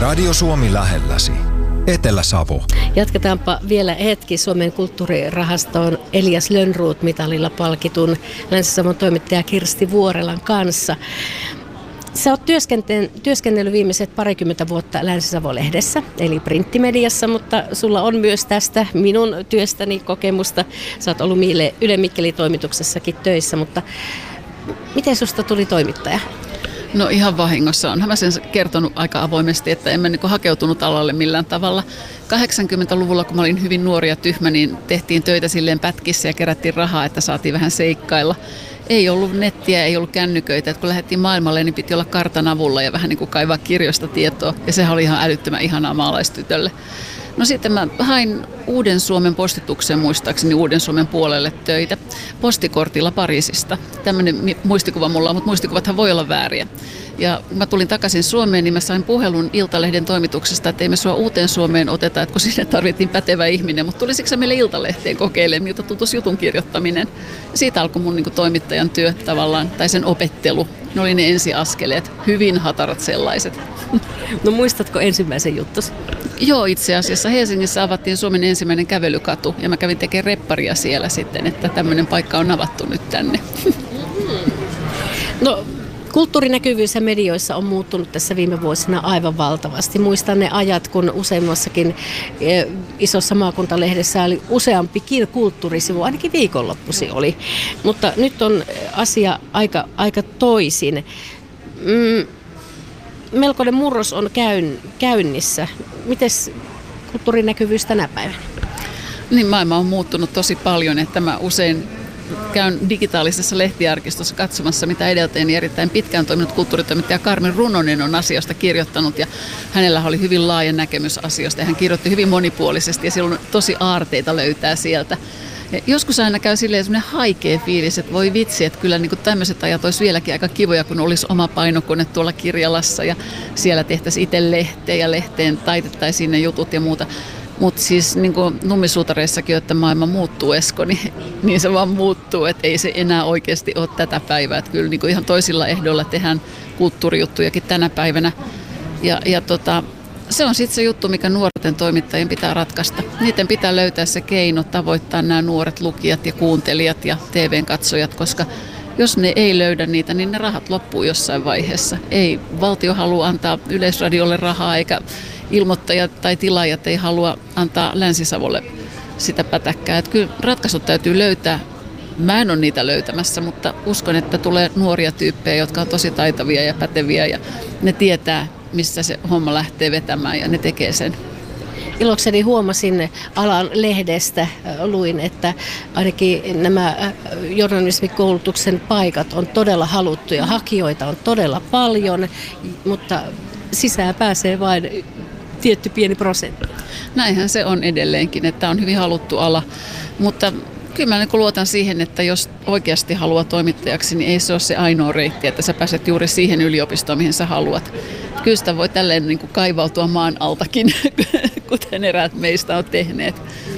Radio Suomi lähelläsi. Etelä-Savo. Jatketaanpa vielä hetki Suomen kulttuurirahastoon Elias Lönnroth-mitalilla palkitun Länsi-Savon toimittaja Kirsti Vuorelan kanssa. Sä oot työskennellyt viimeiset parikymmentä vuotta Länsi-Savo-lehdessä, eli printtimediassa, mutta sulla on myös tästä minun työstäni kokemusta. Sä oot ollut Yle Mikkelin toimituksessakin töissä, mutta miten susta tuli toimittaja? No ihan vahingossa. Onhan mä sen kertonut aika avoimesti, että en mä hakeutunut alalle millään tavalla. 80-luvulla, kun mä olin hyvin nuori ja tyhmä, niin tehtiin töitä silleen pätkissä ja kerättiin rahaa, että saatiin vähän seikkailla. Ei ollut nettiä, ei ollut kännyköitä. Että kun lähdettiin maailmalle, niin piti olla kartan avulla ja vähän niin kuin kaivaa kirjoista tietoa. Ja sehän oli ihan älyttömän ihanaa maalaistytölle. No sitten mä hain Uuden Suomen postitukseen muistaakseni Uuden Suomen puolelle töitä postikortilla Pariisista. Tämmöinen muistikuva mulla on, mutta muistikuvathan voi olla vääriä. Ja kun mä tulin takaisin Suomeen, niin mä sain puhelun Iltalehden toimituksesta, että ei me sua Uuteen Suomeen oteta, että kun sinne tarvittiin pätevä ihminen. Mutta tulisitko sä meille Iltalehteen kokeilemaan, miltä tuntuisi jutun kirjoittaminen. Ja siitä alkoi mun toimittajan työ tavallaan, tai sen opettelu. Ne oli ne ensiaskeleet, hyvin hatarat sellaiset. No muistatko ensimmäisen juttus? Joo, itse asiassa Helsingissä avattiin Suomen ensimmäinen kävelykatu ja mä kävin tekemään repparia siellä sitten, että tämmöinen paikka on avattu nyt tänne. No, kulttuurinäkyvyys ja medioissa on muuttunut tässä viime vuosina aivan valtavasti. Muistan ne ajat, kun useimmassakin isossa maakuntalehdessä oli useampikin kulttuurisivu, ainakin viikonloppusi oli. Mutta nyt on asia aika toisin. Melkoinen murros on käynnissä. Mites kulttuurinäkyvyys tänä päivänä? Niin, maailma on muuttunut tosi paljon, että mä usein käyn digitaalisessa lehtiarkistossa katsomassa, mitä edeltäjäni erittäin pitkään toiminut kulttuuritoimittaja Karmen Runonen on asiasta kirjoittanut. Ja hänellä oli hyvin laaja näkemys asioista ja hän kirjoitti hyvin monipuolisesti ja silloin tosi aarteita löytää sieltä. Ja joskus aina käy silleen semmoinen haikea fiilis, että voi vitsi, että kyllä niin tämmöiset ajat olisi vieläkin aika kivoja, kun olisi oma painokone tuolla Kirjalassa ja siellä tehtäisiin itse lehteä ja lehteen taitettaisiin ne jutut ja muuta. Mutta siis niin kuin Nummisuutareissakin, että maailma muuttuu, Esko, niin se vaan muuttuu, että ei se enää oikeasti ole tätä päivää. Että kyllä niin kuin ihan toisilla ehdoilla tehdään kulttuurijuttujakin tänä päivänä. Se on sitten se juttu, mikä nuorten toimittajien pitää ratkaista. Niiden pitää löytää se keino tavoittaa nämä nuoret lukijat ja kuuntelijat ja TV-katsojat, koska jos ne ei löydä niitä, niin ne rahat loppuu jossain vaiheessa. Ei valtio halua antaa Yleisradiolle rahaa, eikä ilmoittajat tai tilaajat ei halua antaa Länsi-Savolle sitä pätäkkää. Että kyllä ratkaisut täytyy löytää. Mä en ole niitä löytämässä, mutta uskon, että tulee nuoria tyyppejä, jotka on tosi taitavia ja päteviä ja ne tietää, missä se homma lähtee vetämään ja ne tekee sen. Ilokseni huomasin alan lehdestä, luin, että ainakin nämä journalismikoulutuksen paikat on todella haluttuja. Hakijoita on todella paljon, mutta sisään pääsee vain tietty pieni prosentti. Näinhän se on edelleenkin, että on hyvin haluttu ala, mutta kyllä mä luotan siihen, että jos oikeasti haluaa toimittajaksi, niin ei se ole se ainoa reitti, että sä pääset juuri siihen yliopistoon, mihin sä haluat. Kyllä sitä voi tälleen niin kuin kaivautua maan altakin, kuten eräät meistä on tehneet.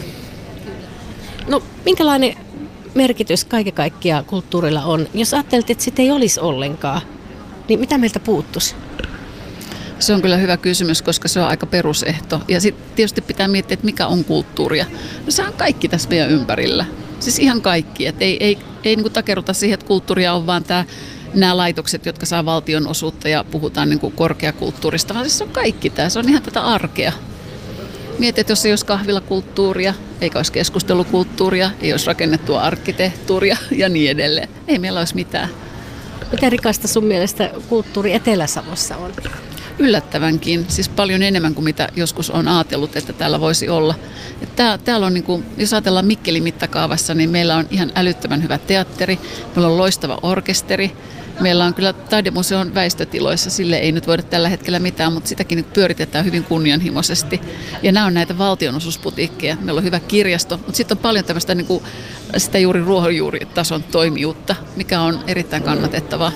No, minkälainen merkitys kaiken kaikkiaan kulttuurilla on? Jos ajattelet, että sitä ei olisi ollenkaan, niin mitä meiltä puuttuisi? Se on kyllä hyvä kysymys, koska se on aika perusehto. Ja sitten tietysti pitää miettiä, että mikä on kulttuuria. No se on kaikki tässä meidän ympärillä. Siis ihan kaikki. Et ei niin kuin takerruta siihen, että kulttuuria on vaan nämä laitokset, jotka saa valtion osuutta ja puhutaan niin kuin korkeakulttuurista. Vaan siis se on kaikki tämä. Se on ihan tätä arkea. Mietit, että jos ei olisi kahvilakulttuuria, eikä olisi keskustelukulttuuria, ei olisi rakennettua arkkitehtuuria ja niin edelleen. Ei meillä olisi mitään. Miten rikasta sun mielestä kulttuuri Etelä-Savossa on? Yllättävänkin, siis paljon enemmän kuin mitä joskus on ajatellut, että täällä voisi olla. Täällä on, niin kuin, jos ajatellaan Mikkelin mittakaavassa, niin meillä on ihan älyttömän hyvä teatteri, meillä on loistava orkesteri, meillä on kyllä taidemuseon väistötiloissa, sille ei nyt voida tällä hetkellä mitään, mutta sitäkin pyöritetään hyvin kunnianhimoisesti. Ja nämä on näitä valtionosuusputiikkeja, meillä on hyvä kirjasto, mutta sitten on paljon tämmöistä niin kuin, sitä juuri ruohonjuuritason toimijuutta, mikä on erittäin kannatettavaa.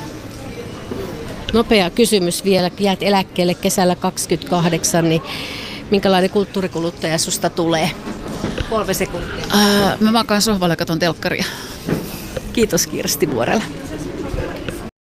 Nopea kysymys vielä. Jäät eläkkeelle kesällä 28, niin minkälainen kulttuurikuluttaja susta tulee? 3 sekuntia. Mä makaan sohvalla ja katon telkkaria. Kiitos Kirsti Vuorela.